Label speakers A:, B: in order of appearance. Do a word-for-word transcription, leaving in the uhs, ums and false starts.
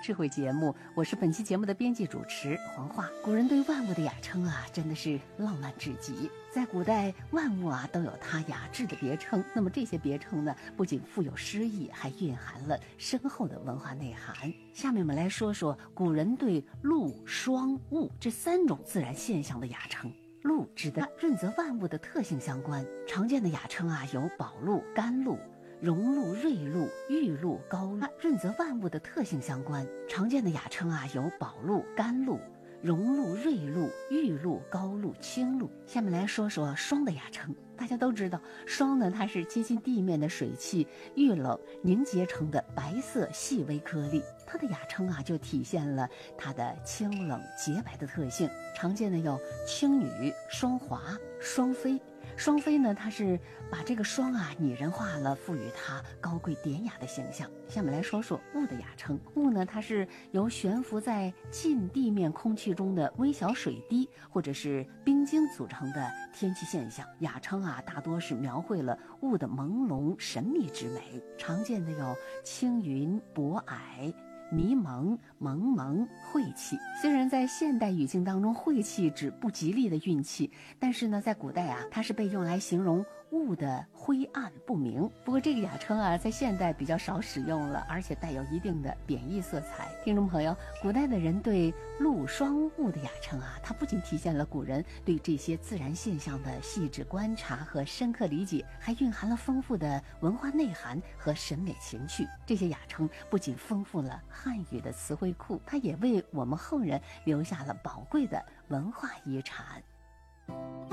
A: 智慧节目，我是本期节目的编辑主持黄华。古人对万物的雅称啊，真的是浪漫至极。在古代，万物啊都有它雅致的别称。那么这些别称呢，不仅富有诗意，还蕴含了深厚的文化内涵。下面我们来说说古人对露、霜、雾这三种自然现象的雅称。露指的润泽万物的特性相关，常见的雅称啊有宝露、甘露、荣露、瑞露、玉露、高露。润泽万物的特性相关，常见的雅称啊有宝露、甘露、荣露、瑞露、玉露、高露、青露。下面来说说霜的雅称。大家都知道，霜呢，它是接近地面的水汽遇冷凝结成的白色细微颗粒。它的雅称啊，就体现了它的清冷洁白的特性。常见的有青女、霜华、霜飞。霜飞呢，它是把这个霜啊拟人化了，赋予它高贵典雅的形象。下面来说说雾的雅称。雾呢，它是由悬浮在近地面空气中的微小水滴或者是冰晶组成的天气现象。雅称啊，大多是描绘了雾的朦胧神秘之美。常见的有青云、薄霭、迷蒙、蒙蒙、晦气。虽然在现代语境当中，晦气指不吉利的运气，但是呢，在古代啊，它是被用来形容雾的灰暗不明。不过这个雅称啊，在现代比较少使用了，而且带有一定的贬义色彩。听众朋友，古代的人对露、霜、雾的雅称啊，它不仅体现了古人对这些自然现象的细致观察和深刻理解，还蕴含了丰富的文化内涵和审美情趣。这些雅称不仅丰富了汉语的词汇库，它也为我们后人留下了宝贵的文化遗产。